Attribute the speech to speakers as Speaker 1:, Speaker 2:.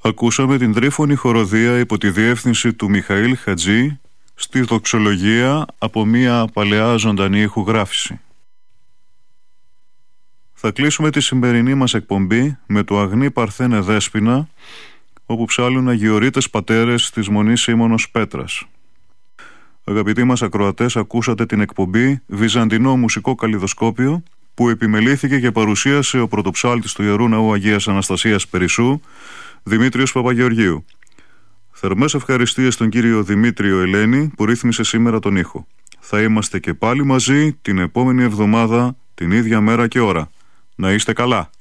Speaker 1: Ακούσαμε την τρίφωνη χοροδία υπό τη διεύθυνση του Μιχαήλ Χατζή στη δοξολογία από μια παλαιά ζωντανή ηχογράφηση. Θα κλείσουμε τη σημερινή μας εκπομπή με το Αγνή Παρθένε Δέσποινα, όπου ψάλλουν αγιορείτες πατέρες της Μονής Σίμωνος Πέτρας. Αγαπητοί μας ακροατές, ακούσατε την εκπομπή Βυζαντινό Μουσικό Καλλιδοσκόπιο, που επιμελήθηκε και παρουσίασε ο πρωτοψάλτης του Ιερού Ναού Αγίας Αναστασίας Περισσού, Δημήτριος Παπαγεωργίου. Θερμές ευχαριστίες στον κύριο Δημήτριο Ελένη που ρύθμισε σήμερα τον ήχο. Θα είμαστε και πάλι μαζί την επόμενη εβδομάδα, την ίδια μέρα και ώρα. Να είστε καλά.